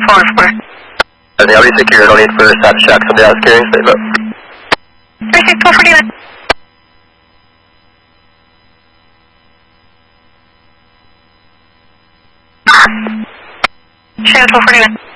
414. I'll be secure, no need for status check. Somebody else carrying statement. 36441. Share 1241.